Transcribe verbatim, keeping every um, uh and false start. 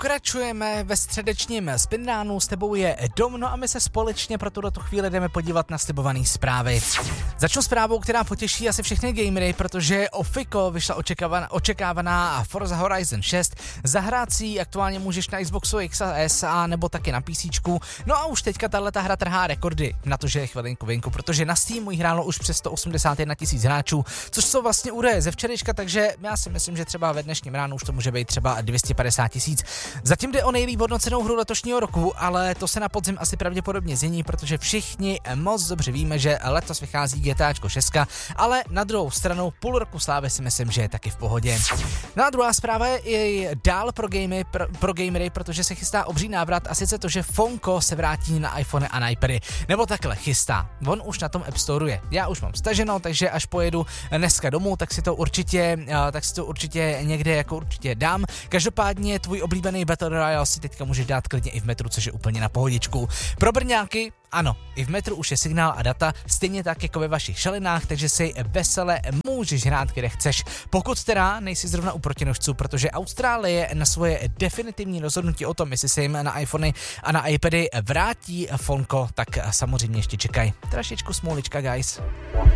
Pokračujeme ve středečním spinránu, s tebou je Dom, no a my se společně pro tuto chvíli jdeme podívat na slibované zprávy. Začnu zprávou, která potěší asi všechny gamery, protože Ofiko vyšla očekávaná, očekávaná Forza Horizon šest, zahrát si aktuálně můžeš na Xboxu X a S a nebo taky na PCčku, no a už teďka tahleta hra trhá rekordy, na to, že je chvilinku vinku, protože na Steamu jí hrálo už přes sto osmdesát jedna tisíc hráčů, což jsou vlastně údaje ze včerejška, takže já si myslím, že třeba ve dnešním ránu už to může být třeba dvě stě padesát tisíc. Zatím jde o nejlíp hodnocenou hru letošního roku, ale to se na podzim asi pravděpodobně změní, protože všichni moc dobře víme, že letos vychází GTAčko šest, ale na druhou stranu půl roku slávy si myslím, že je taky v pohodě. No a druhá zpráva je dál pro, gamey, pro, pro gamery, protože se chystá obří návrat a sice to, že Fonko se vrátí na iPhone a na iPady. Nebo takhle chystá. On už na tom App Storeu je. Já už mám staženo, takže až pojedu dneska domů, tak si to určitě, tak si to určitě někde jako určitě dám. Každopádně tvůj oblíbený Battle Royale si teďka můžeš dát klidně i v metru, což je úplně na pohodičku. Pro Brňáky, ano, i v metru už je signál a data, stejně tak jako ve vašich šalinách, takže si vesele můžeš hrát, kde chceš. Pokud teda nejsi zrovna u protinožců, protože Austrálie na svoje definitivní rozhodnutí o tom, jestli se jim na iPhony a na iPady vrátí Fonko, tak samozřejmě ještě čekaj. Trošičku smůlička, guys.